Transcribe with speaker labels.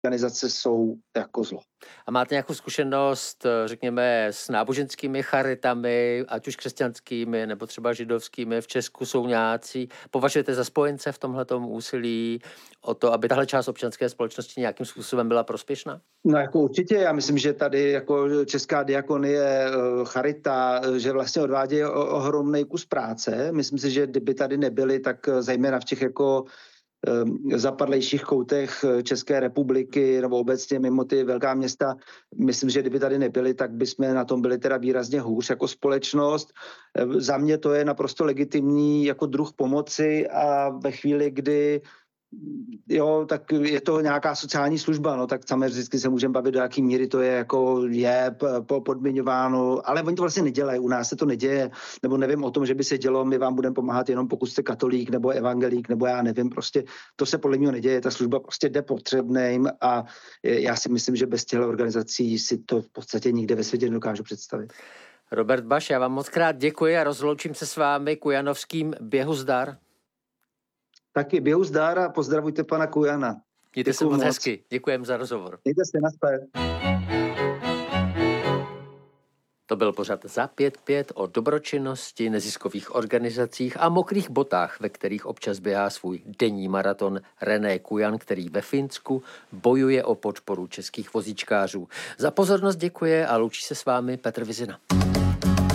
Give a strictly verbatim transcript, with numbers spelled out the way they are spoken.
Speaker 1: organizace jsou jako zlo.
Speaker 2: A máte nějakou zkušenost, řekněme, s náboženskými charitami, ať už křesťanskými nebo třeba židovskými? V Česku jsou nějací. Považujete za spojence v tomhletom úsilí o to, aby tahle část občanské společnosti nějakým způsobem byla prospěšná?
Speaker 1: No jako určitě, já myslím, že tady jako Česká diakonie, charita, že vlastně odvádějí ohromný kus práce. Myslím si, že kdyby tady nebyli, tak zejména v těch jako zapadlejších koutech České republiky nebo obecně mimo ty velká města, myslím, že kdyby tady nebyli, tak bychom na tom byli teda výrazně hůř jako společnost. Za mě to je naprosto legitimní jako druh pomoci a ve chvíli, kdy jo, tak je to nějaká sociální služba, no tak samozřejmě vždycky se můžeme bavit, do jaký míry to je jako je podmiňováno, ale oni to vlastně nedělají, u nás se to neděje, nebo nevím o tom, že by se dělo, my vám budeme pomáhat jenom pokud jste katolík nebo evangelík, nebo já nevím, prostě to se podle mě neděje, ta služba prostě jde potřebným a já si myslím, že bez těchto organizací si to v podstatě nikde ve světě nedokážu představit.
Speaker 2: Robert Baš, já vám moc krát děkuji a rozloučím se s vámi kujanovským běhu zdar.
Speaker 1: Taky běhu zdar a pozdravujte pana Kujana.
Speaker 2: Mějte se moc hezky. Děkujeme za rozhovor.
Speaker 1: Mějte se, naschle.
Speaker 2: To byl pořad Za pět pět o dobročinnosti, neziskových organizacích a mokrých botách, ve kterých občas běhá svůj denní maraton René Kujan, který ve Finsku bojuje o podporu českých vozíčkářů. Za pozornost děkuje a loučí se s vámi Petr Vizina.